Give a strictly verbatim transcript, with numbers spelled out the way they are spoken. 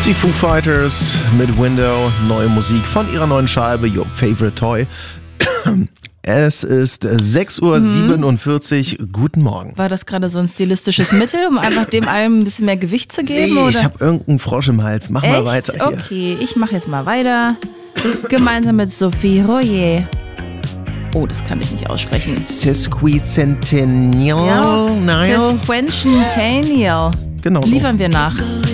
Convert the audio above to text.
Die Foo Fighters mit Window, neue Musik von ihrer neuen Scheibe Your Favorite Toy. Es ist sechs Uhr siebenundvierzig. Mhm. Guten Morgen. War das gerade so ein stilistisches Mittel, um einfach dem allem ein bisschen mehr Gewicht zu geben? Nee, oder? Ich habe irgendeinen Frosch im Hals. Mach Echt? mal weiter hier. Okay, ich mache jetzt mal weiter. Gemeinsam mit Sophie Royer. Oh, das kann ich nicht aussprechen. Sesquicentennial. Ja, Sesquicentennial. Genau so. Liefern wir nach.